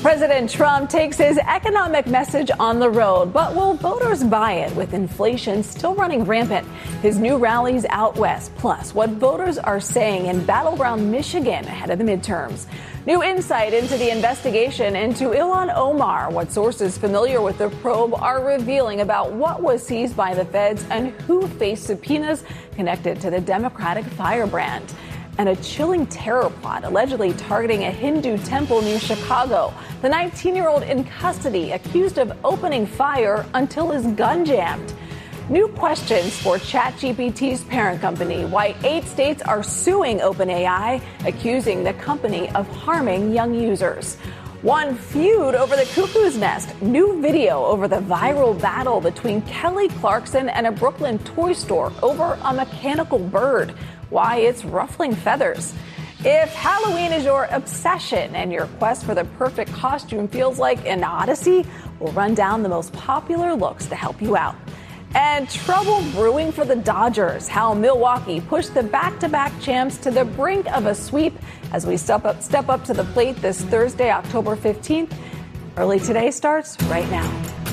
President Trump takes his economic message on the road, but will voters buy it with inflation still running rampant? His new rallies out west, plus what voters are saying in battleground Michigan ahead of the midterms. New insight into the investigation into Ilhan Omar, what sources familiar with the probe are revealing about what was seized by the feds and who faced subpoenas connected to the Democratic firebrand. And a chilling terror plot allegedly targeting a Hindu temple near Chicago. The 19-year-old in custody accused of opening fire until his gun jammed. New questions for ChatGPT's parent company, why 8 states are suing OpenAI, accusing the company of harming young users. One feud over the cuckoo's nest. New video over the viral battle between Kelly Clarkson and a Brooklyn toy store over a mechanical bird. Why it's ruffling feathers. If Halloween is your obsession and your quest for the perfect costume feels like an odyssey, we'll run down the most popular looks to help you out. And trouble brewing for the Dodgers. How Milwaukee pushed the back-to-back champs to the brink of a sweep as we step up to the plate this Thursday, October 15th. Early Today starts right now.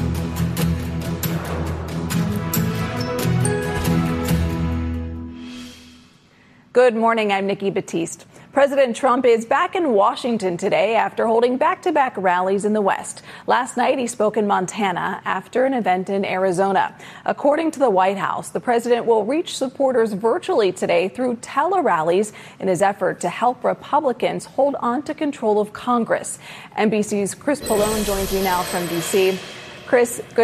Good morning. I'm Nikki Batiste. President Trump is back in Washington today after holding back-to-back rallies in the West. Last night, he spoke in Montana after an event in Arizona. According to the White House, the president will reach supporters virtually today through tele-rallies in his effort to help Republicans hold on to control of Congress. NBC's Chris Pollone joins me now from D.C. Chris, good